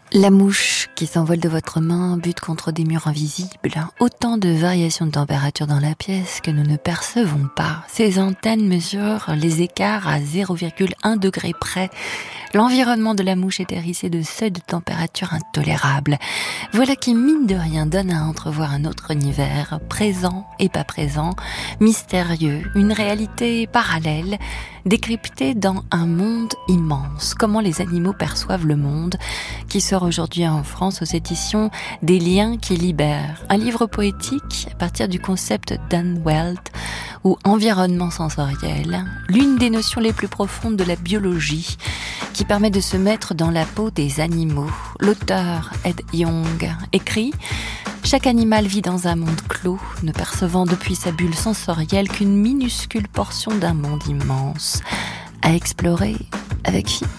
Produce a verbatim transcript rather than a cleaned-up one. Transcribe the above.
La mouche qui s'envole de votre main bute contre des murs invisibles. Autant de variations de température dans la pièce que nous ne percevons pas. Ces antennes mesurent les écarts à zéro virgule un degré près. L'environnement de la mouche est hérissé de seuils de température intolérables. Voilà qui, mine de rien, donne à entrevoir un autre univers, présent et pas présent, mystérieux, une réalité parallèle, décryptée dans un monde immense. Comment les animaux perçoivent le monde, qui sort aujourd'hui en France aux éditions Des liens qui libèrent. Un livre poétique à partir du concept d'Anne Welt, ou environnement sensoriel, l'une des notions les plus profondes de la biologie, qui permet de se mettre dans la peau des animaux. L'auteur Ed Yong écrit « Chaque animal vit dans un monde clos, ne percevant depuis sa bulle sensorielle qu'une minuscule portion d'un monde immense, à explorer avec Phi.